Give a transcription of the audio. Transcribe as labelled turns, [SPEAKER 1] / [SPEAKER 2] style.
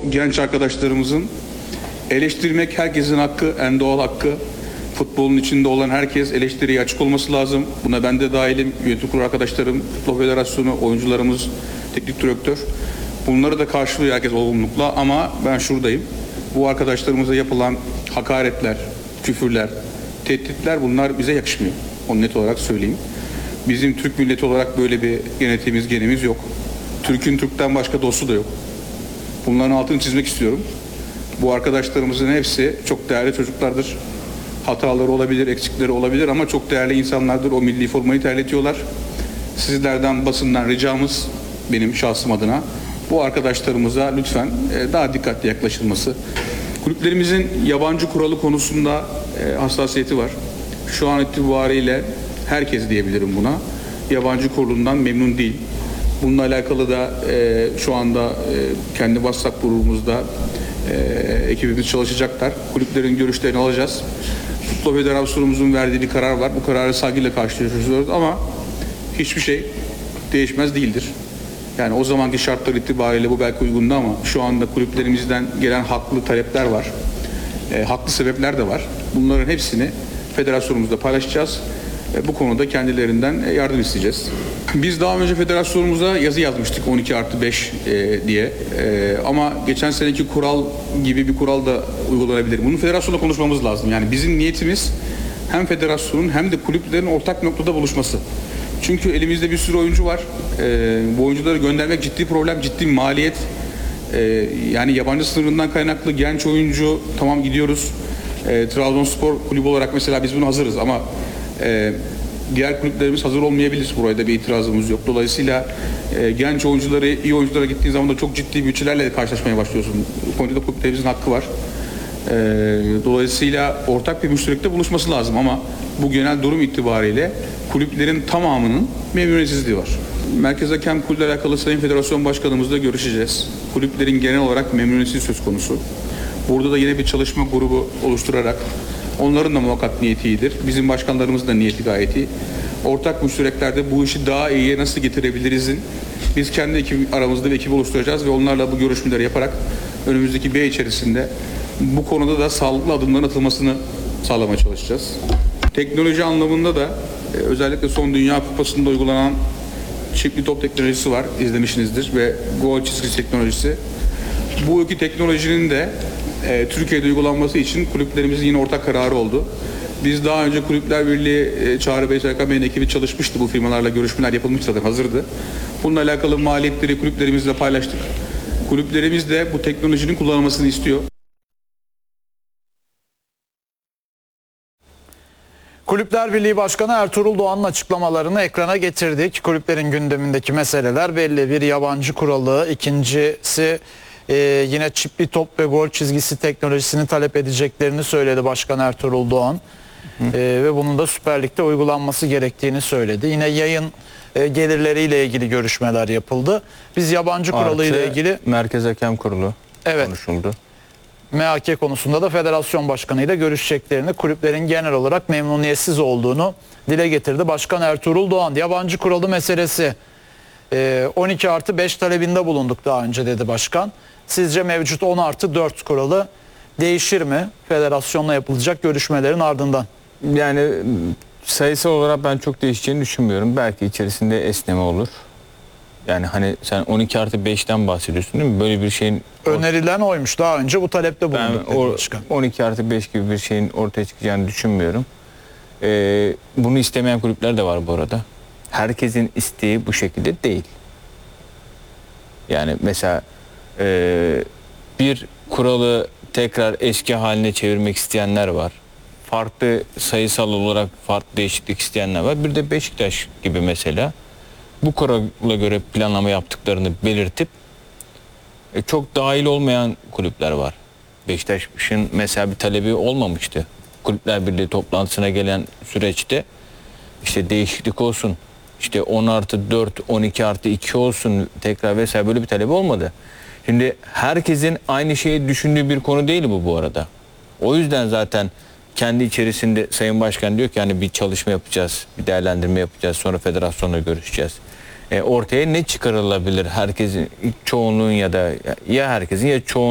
[SPEAKER 1] genç arkadaşlarımızın eleştirmek herkesin hakkı, en doğal hakkı. Futbolun içinde olan herkes eleştiriye açık olması lazım. Buna ben de dahilim, yönetim kurulu arkadaşlarım, Futbol Federasyonu, oyuncularımız, teknik direktör. Bunları da karşılıyor herkes olgunlukla ama ben şuradayım. Bu arkadaşlarımıza yapılan hakaretler, küfürler, tehditler bunlar bize yakışmıyor. Onu net olarak söyleyeyim. Bizim Türk milleti olarak böyle bir genetiğimiz, genimiz yok. Türk'ün Türk'ten başka dostu da yok. Bunların altını çizmek istiyorum. Bu arkadaşlarımızın hepsi çok değerli çocuklardır. Hataları olabilir, eksikleri olabilir ama çok değerli insanlardır. O milli formayı terletiyorlar. Sizlerden, basından ricamız benim şahsım adına bu arkadaşlarımıza lütfen daha dikkatli yaklaşılması. Kulüplerimizin yabancı kuralı konusunda hassasiyeti var. Şu an itibariyle herkes diyebilirim buna. Yabancı kurulundan memnun değil. Bununla alakalı da şu anda kendi WhatsApp grubumuzda ekibimiz çalışacaklar. Kulüplerin görüşlerini alacağız. Futbol Federasyonumuzun verdiği bir karar var. Bu kararı saygıyla karşılıyoruz ama hiçbir şey değişmez değildir. Yani o zamanki şartlar itibariyle bu belki uygundu ama şu anda kulüplerimizden gelen haklı talepler var. Haklı sebepler de var. Bunların hepsini federasyonumuzda paylaşacağız. Bu konuda kendilerinden yardım isteyeceğiz. Biz daha önce federasyonumuza yazı yazmıştık 12+5 diye. Ama geçen seneki kural gibi bir kural da uygulanabilir. Bunu federasyonla konuşmamız lazım. Yani bizim niyetimiz hem federasyonun hem de kulüplerin ortak noktada buluşması. Çünkü elimizde bir sürü oyuncu var. Bu oyuncuları göndermek ciddi problem, ciddi maliyet. Yani yabancı sınırından kaynaklı genç oyuncu tamam gidiyoruz. Trabzonspor kulübü olarak mesela biz buna hazırız ama diğer kulüplerimiz hazır olmayabilir. Buraya da bir itirazımız yok. Dolayısıyla genç oyuncuları, iyi oyunculara gittiğin zaman da çok ciddi bütçelerle karşılaşmaya başlıyorsun. Bu konuda kulüplerimizin hakkı var. Dolayısıyla ortak bir müşterekte buluşması lazım ama bu genel durum itibariyle kulüplerin tamamının memnuniyetsizliği var. Merkez Hakem Kurulu'yla alakalı Sayın Federasyon Başkanımızla görüşeceğiz. Kulüplerin genel olarak memnuniyetsizliği söz konusu. Burada da yine bir çalışma grubu oluşturarak onların da muhakkak niyeti iyidir. Bizim başkanlarımızın da niyeti gayet iyi. Ortak müştereklerde bu işi daha iyiye nasıl getirebilirizin biz kendi aramızda bir ekip oluşturacağız ve onlarla bu görüşmeleri yaparak önümüzdeki bir ay içerisinde bu konuda da sağlıklı adımların atılmasını sağlamaya çalışacağız. Teknoloji anlamında da özellikle son Dünya Kupası'nda uygulanan çiftli top teknolojisi var, izlemişsinizdir ve gol çizgisi teknolojisi. Bu iki teknolojinin de Türkiye'de uygulanması için kulüplerimizin yine ortak kararı oldu. Biz daha önce Kulüpler Birliği Çağrı Bey, Serkan Bey'in ekibi çalışmıştı. Bu firmalarla görüşmeler yapılmıştı zaten hazırdı. Bununla alakalı maliyetleri kulüplerimizle paylaştık. Kulüplerimiz de bu teknolojinin kullanılmasını istiyor.
[SPEAKER 2] Kulüpler Birliği Başkanı Ertuğrul Doğan'ın açıklamalarını ekrana getirdik. Kulüplerin gündemindeki meseleler belli. Bir yabancı kuralı, ikincisi yine çipli top ve gol çizgisi teknolojisini talep edeceklerini söyledi Başkan Ertuğrul Doğan. Ve bunun da Süper Lig'de uygulanması gerektiğini söyledi. Yine yayın gelirleriyle ilgili görüşmeler yapıldı. Biz yabancı kuralı ile ilgili
[SPEAKER 3] Merkez Hakem Kurulu konuşuldu.
[SPEAKER 2] MHK konusunda da federasyon başkanıyla görüşeceklerini, kulüplerin genel olarak memnuniyetsiz olduğunu dile getirdi Başkan Ertuğrul Doğan. Yabancı kuralı meselesi 12+5 talebinde bulunduk daha önce dedi başkan. Sizce mevcut 10+4 kuralı değişir mi federasyonla yapılacak görüşmelerin ardından?
[SPEAKER 3] Yani sayısal olarak ben çok değişeceğini düşünmüyorum. Belki içerisinde esneme olur. Yani hani sen 12+5'ten bahsediyorsun değil mi? Böyle bir şeyin...
[SPEAKER 2] Önerilen oymuş. Daha önce bu talepte bulunduk dedi başkan.
[SPEAKER 3] 12+5 gibi bir şeyin ortaya çıkacağını düşünmüyorum. Bunu istemeyen kulüpler de var bu arada. Herkesin isteği bu şekilde değil. Yani mesela bir kuralı tekrar eski haline çevirmek isteyenler var. Farklı sayısal olarak farklı değişiklik isteyenler var. Bir de Beşiktaş gibi mesela bu kurala göre planlama yaptıklarını belirtip çok dahil olmayan kulüpler var. Beşiktaş'ın mesela bir talebi olmamıştı. Kulüpler Birliği toplantısına gelen süreçte işte değişiklik olsun, işte 10+4, 12+2 olsun tekrar vesaire böyle bir talebi olmadı. Şimdi herkesin aynı şeyi düşündüğü bir konu değil bu arada. O yüzden zaten kendi içerisinde Sayın Başkan diyor ki yani bir çalışma yapacağız, bir değerlendirme yapacağız, sonra federasyonla görüşeceğiz. Ortaya ne çıkarılabilir herkesin, çoğunluğun ya da ya herkesin ya çoğunluğun